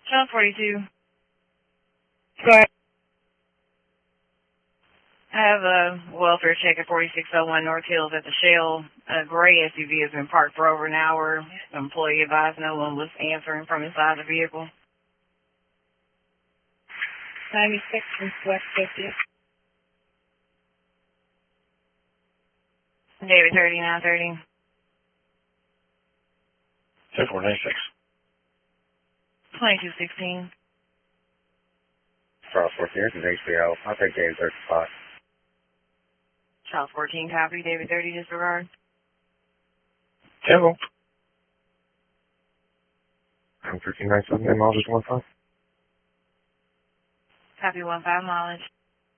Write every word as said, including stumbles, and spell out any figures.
Channel forty-two. Go ahead. I have a welfare check at forty-six oh one North Hills at the Shell. A gray S U V has been parked for over an hour. The employee advised no one was answering from inside the vehicle. ninety-six from West fiftieth. David thirty-nine thirty. ten four ninety-six. twenty-two sixteen. Charles fourteen, this is H B O. I'll take David thirty-five. Charles fourteen copy. David thirty disregard. Hello. I'm thirteen ninety-seven, miles just one five. Copy one five mileage.